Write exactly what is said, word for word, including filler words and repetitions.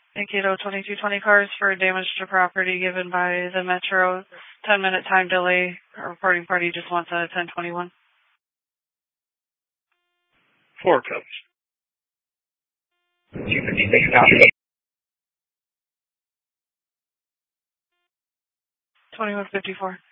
Mankato twenty-two twenty cars for damage to property given by the Metro. ten minute time delay. Our reporting party just wants a ten twenty-one. Four codes. two fifty-six copy. twenty-one fifty-four.